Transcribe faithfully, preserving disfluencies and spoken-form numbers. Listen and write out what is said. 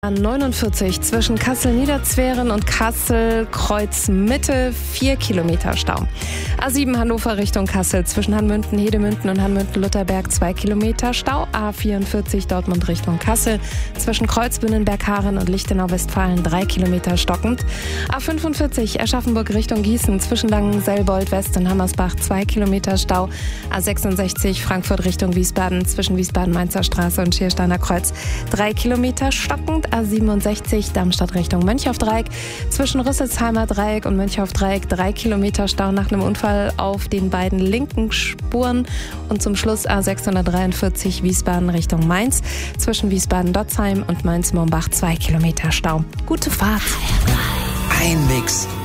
A neunundvierzig zwischen Kassel-Niederzweren und Kassel-Kreuz-Mitte, vier Kilometer Stau. A sieben Hannover Richtung Kassel zwischen Hanmünden, Hedemünden und Hanmünden-Lutherberg, zwei Kilometer Stau. A vierundvierzig Dortmund Richtung Kassel zwischen Kreuzbünnenberg-Haaren und Lichtenau-Westfalen, drei Kilometer stockend. A fünfundvierzig Aschaffenburg Richtung Gießen zwischen Langenselbold-West und Hammersbach, zwei Kilometer Stau. A sechsundsechzig Frankfurt Richtung Wiesbaden zwischen Wiesbaden-Mainzer Straße und Schiersteiner Kreuz, drei Kilometer stockend. A siebenundsechzig Darmstadt Richtung Mönchaufdreieck zwischen Rüsselsheimer Dreieck und Mönchaufdreieck, drei Kilometer Stau nach einem Unfall auf den beiden linken Spuren. Und zum Schluss A sechshundertdreiundvierzig Wiesbaden Richtung Mainz zwischen Wiesbaden-Dotzheim und Mainz-Mombach, zwei Kilometer Stau. Gute Fahrt. Ein Mix